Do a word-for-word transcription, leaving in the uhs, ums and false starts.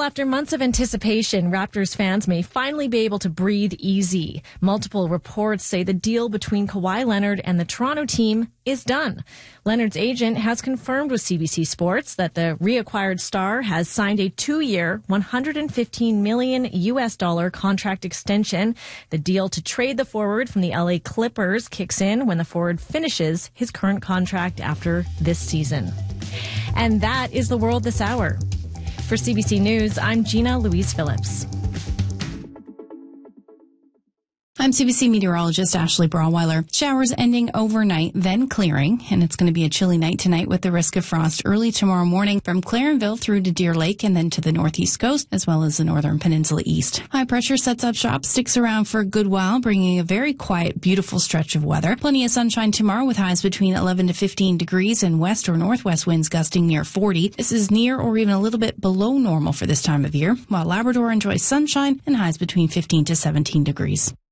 after months of anticipation, Raptors fans may finally be able to breathe easy. Multiple reports say the deal between Kawhi Leonard and the Toronto team is done. Leonard's agent has confirmed with C B C Sports that the reacquired star has signed a two-year, one hundred fifteen million U S dollar contract extension. The deal to trade the forward from the L A Clippers kicks in when the forward finishes his current contract after this season. And that is the world this hour. For C B C News, I'm Gina Louise Phillips. I'm C B C meteorologist Ashley Brawweiler. Showers ending overnight, then clearing, and it's going to be a chilly night tonight with the risk of frost early tomorrow morning from Clarenville through to Deer Lake and then to the northeast coast, as well as the northern peninsula east. High pressure sets up shop, sticks around for a good while, bringing a very quiet, beautiful stretch of weather. Plenty of sunshine tomorrow with highs between eleven to fifteen degrees and west or northwest winds gusting near forty. This is near or even a little bit below normal for this time of year, while Labrador enjoys sunshine and highs between fifteen to seventeen degrees.